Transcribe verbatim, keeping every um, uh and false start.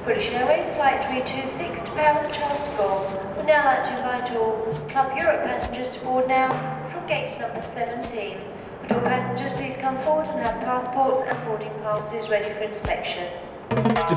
British Airways Flight three two six to Paris Charles de Gaulle would now like to invite all Club Europe passengers to board now from gate number seventeen. Would all passengers please come forward and have passports and boarding passes ready for inspection.